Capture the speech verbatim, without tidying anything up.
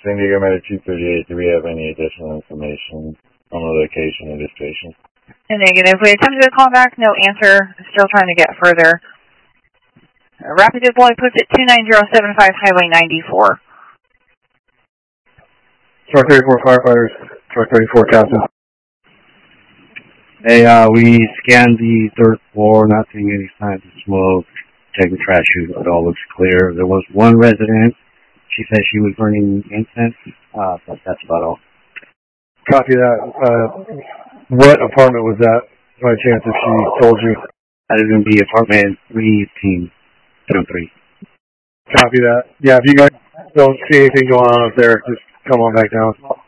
San Diego Med two thirty-eight, do we have any additional information on the location of this patient? Negative. We attempted to call back, no answer. Still trying to get further. Rapid deploy puts at two nine zero seven five Highway ninety-four. Truck thirty-four firefighters, Truck thirty-four captain. Hey, uh, we scanned the third floor, not seeing any signs of smoke. Checked the trash chute, it all looks clear. There was one resident. She said she was burning incense, uh, but that's about all. Copy that. Uh, what apartment was that, by chance, if she told you? That is going to be apartment three eighteen, three. Copy that. Yeah, if you guys don't see anything going on up there, just come on back down.